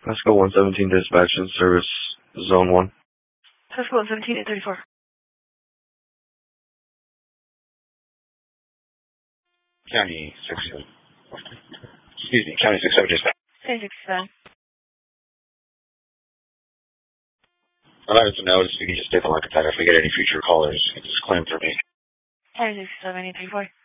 Pasco 117 dispatch in service zone 1. Pasco 117 834. County 67. Excuse me, County 67 dispatch. County 67. I'd like to know if you can just take a look at that. If we get any future callers, it's just claim for me. County 67 834.